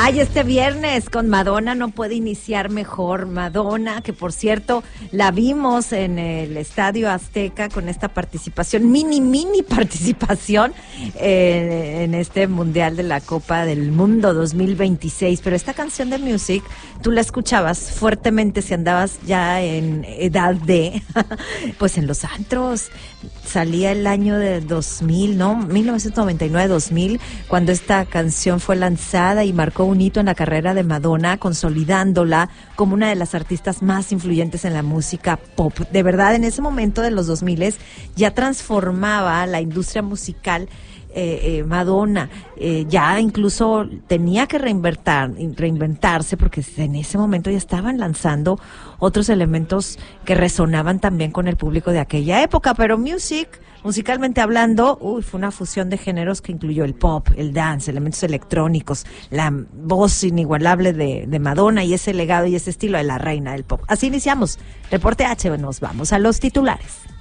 Ay, este viernes con Madonna no puede iniciar mejor. Madonna, que por cierto la vimos en el Estadio Azteca con esta participación, mini participación en este Mundial de la Copa del Mundo 2026. Pero esta canción de Music, tú la escuchabas fuertemente si andabas ya en edad de, pues en los antros. Salía el año de 2000, ¿no? 1999-2000, cuando esta canción fue lanzada y marcó un hito en la carrera de Madonna, consolidándola como una de las artistas más influyentes en la música pop. De verdad, en ese momento de los 2000 ya transformaba la industria musical. Madonna ya incluso tenía que reinventarse, porque en ese momento ya estaban lanzando otros elementos que resonaban también con el público de aquella época. Pero musicalmente hablando, fue una fusión de géneros que incluyó el pop, el dance, elementos electrónicos, la voz inigualable de Madonna y ese legado y ese estilo de la reina del pop. Así iniciamos Reporte H. Nos vamos a los titulares.